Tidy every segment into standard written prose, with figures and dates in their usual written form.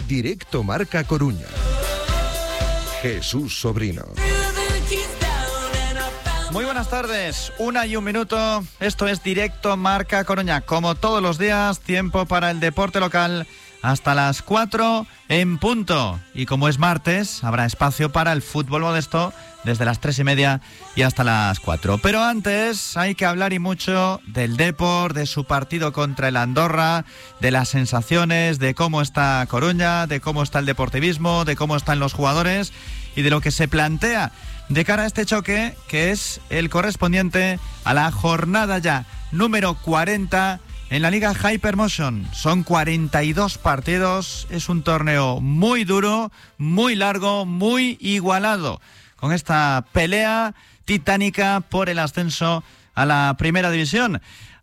Directo Marca Coruña. Jesús Sobrino. Muy buenas tardes, 1:01. Esto es Directo Marca Coruña. Como todos los días, tiempo para el deporte local hasta las 4 en punto. Y como es martes, habrá espacio para el fútbol modesto desde las 3:30 y hasta las 4. Pero antes hay que hablar y mucho del Depor, de su partido contra el Andorra, de las sensaciones, de cómo está Coruña, de cómo está el deportivismo, de cómo están los jugadores y de lo que se plantea de cara a este choque, que es el correspondiente a la jornada ya número 40 en la Liga Hypermotion. Son 42 partidos, es un torneo muy duro, muy largo, muy igualado, con esta pelea titánica por el ascenso a la primera división.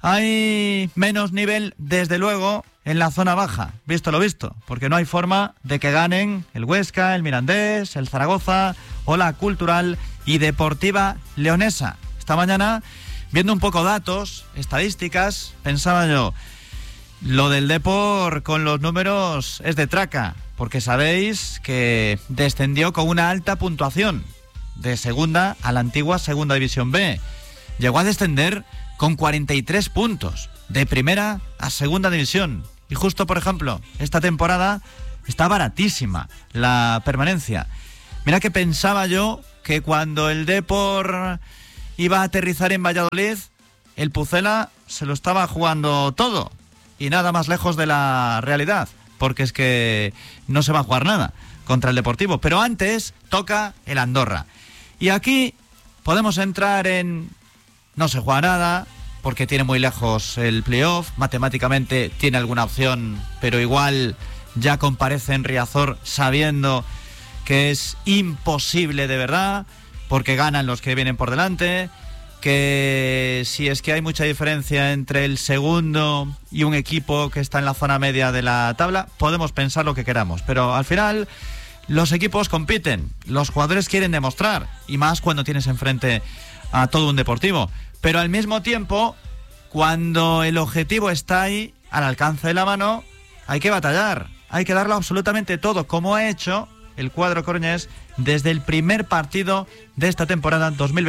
Hay menos nivel, desde luego, en la zona baja, visto lo visto, porque no hay forma de que ganen el Huesca, el Mirandés, el Zaragoza o la Cultural y Deportiva Leonesa. Esta mañana, viendo un poco datos, estadísticas, pensaba yo, lo del Depor con los números es de traca, porque sabéis que descendió con una alta puntuación de segunda a la antigua Segunda División B. Llegó a descender con 43 puntos, de primera a Segunda División. Y justo, por ejemplo, esta temporada está baratísima la permanencia. Mira que pensaba yo que cuando el Depor iba a aterrizar en Valladolid, el Pucela se lo estaba jugando todo. Y nada más lejos de la realidad, porque es que no se va a jugar nada contra el Deportivo. Pero antes toca el Andorra. Y aquí podemos entrar en no se juega nada, porque tiene muy lejos el playoff, matemáticamente tiene alguna opción, pero igual ya comparece en Riazor sabiendo que es imposible de verdad, porque ganan los que vienen por delante, que si es que hay mucha diferencia entre el segundo y un equipo que está en la zona media de la tabla, podemos pensar lo que queramos, pero al final los equipos compiten, los jugadores quieren demostrar, y más cuando tienes enfrente a todo un Deportivo. Pero al mismo tiempo, cuando el objetivo está ahí, al alcance de la mano, hay que batallar, hay que darlo absolutamente todo, como ha hecho el cuadro coruñés desde el primer partido de esta temporada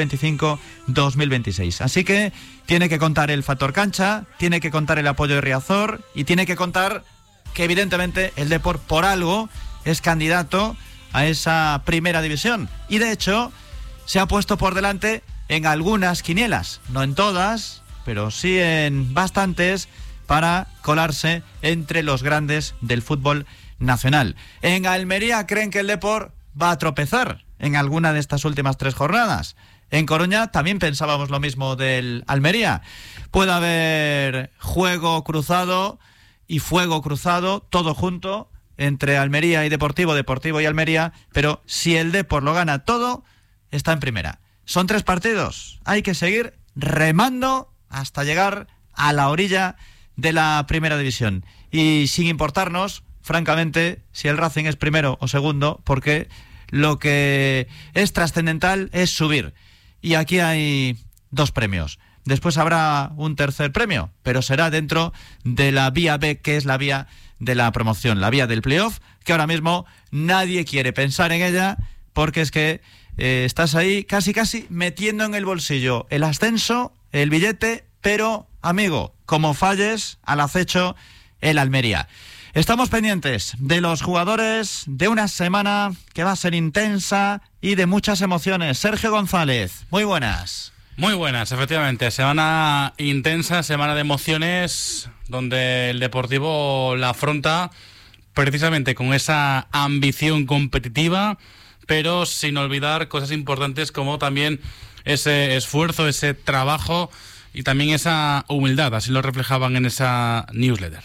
2025-2026. Así que tiene que contar el factor cancha, tiene que contar el apoyo de Riazor y tiene que contar que evidentemente el Depor por algo es candidato a esa primera división. Y de hecho se ha puesto por delante en algunas quinielas, no en todas, pero sí en bastantes, para colarse entre los grandes del fútbol nacional. En Almería creen que el Depor va a tropezar en alguna de estas últimas 3 jornadas. En Coruña también pensábamos lo mismo del Almería. Puede haber juego cruzado y fuego cruzado, todo junto, entre Almería y Deportivo, Deportivo y Almería, pero si el Depor lo gana todo, está en primera. Son 3 partidos, hay que seguir remando hasta llegar a la orilla de la primera división. Y sin importarnos, francamente, si el Racing es primero o segundo, porque lo que es trascendental es subir. Y aquí hay 2 premios. Después habrá un tercer premio, pero será dentro de la vía B, que es la vía de la promoción, la vía del playoff, que ahora mismo nadie quiere pensar en ella, porque es que estás ahí casi metiendo en el bolsillo el ascenso, el billete, pero amigo, como falles, al acecho el Almería. Estamos pendientes de los jugadores, de una semana que va a ser intensa y de muchas emociones. Sergio González, muy buenas. Muy buenas, efectivamente. Semana intensa, semana de emociones, donde el Deportivo la afronta precisamente con esa ambición competitiva, pero sin olvidar cosas importantes como también ese esfuerzo, ese trabajo y también esa humildad. Así lo reflejaban en esa newsletter.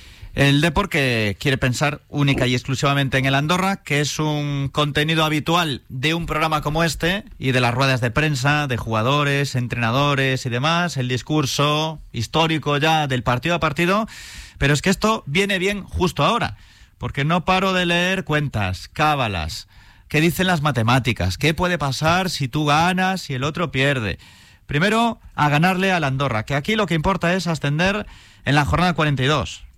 El Depor que quiere pensar única y exclusivamente en el Andorra, que es un contenido habitual de un programa como este y de las ruedas de prensa de jugadores, entrenadores y demás, el discurso histórico ya del partido a partido, pero es que esto viene bien justo ahora, porque no paro de leer cuentas, cábalas, qué dicen las matemáticas, qué puede pasar si tú ganas y el otro pierde. Primero, a ganarle al Andorra, que aquí lo que importa es ascender en la jornada 42.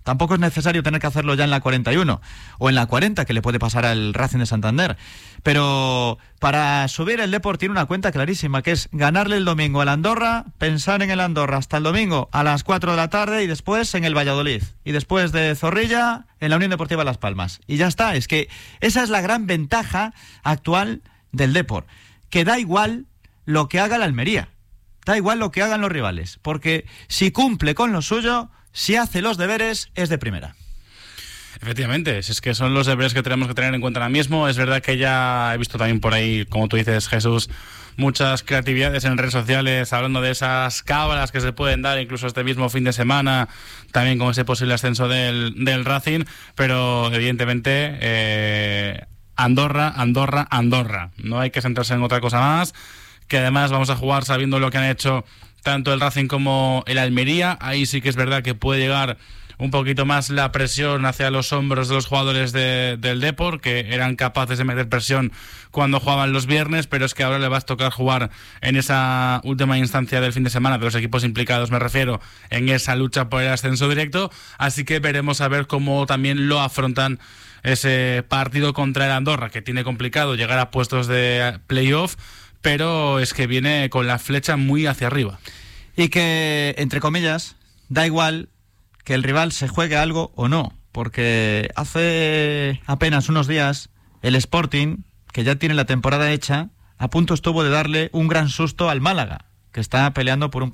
Tampoco es necesario tener que hacerlo ya en la 41 o en la 40, que le puede pasar al Racing de Santander. Pero para subir el Depor tiene una cuenta clarísima, que es ganarle el domingo al Andorra, pensar en el Andorra hasta el domingo a las 4 de la tarde y después en el Valladolid. Y después de Zorrilla en la Unión Deportiva Las Palmas. Y ya está, es que esa es la gran ventaja actual del Depor, que da igual lo que haga la Almería, da igual lo que hagan los rivales, porque si cumple con lo suyo, si hace los deberes, es de primera. Efectivamente, es que son los deberes que tenemos que tener en cuenta ahora mismo. Es verdad que ya he visto también por ahí, como tú dices, Jesús, muchas creatividades en redes sociales hablando de esas cábalas que se pueden dar incluso este mismo fin de semana, también con ese posible ascenso del Racing, pero evidentemente Andorra. No hay que centrarse en otra cosa más, que además vamos a jugar sabiendo lo que han hecho tanto el Racing como el Almería. Ahí sí que es verdad que puede llegar un poquito más la presión hacia los hombros de los jugadores del Depor, que eran capaces de meter presión cuando jugaban los viernes, pero es que ahora le va a tocar jugar en esa última instancia del fin de semana, de los equipos implicados me refiero, en esa lucha por el ascenso directo, así que veremos a ver cómo también lo afrontan ese partido contra el Andorra, que tiene complicado llegar a puestos de playoff, pero es que viene con la flecha muy hacia arriba. Y que, entre comillas, da igual que el rival se juegue algo o no, porque hace apenas unos días el Sporting, que ya tiene la temporada hecha, a punto estuvo de darle un gran susto al Málaga, que está peleando por un